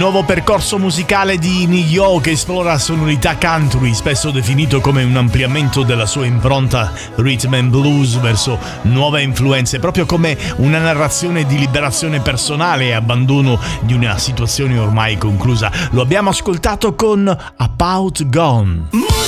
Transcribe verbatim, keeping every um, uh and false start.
nuovo percorso musicale di Ne-Yo che esplora sonorità country, spesso definito come un ampliamento della sua impronta rhythm and blues verso nuove influenze, proprio come una narrazione di liberazione personale e abbandono di una situazione ormai conclusa. Lo abbiamo ascoltato con About Gone.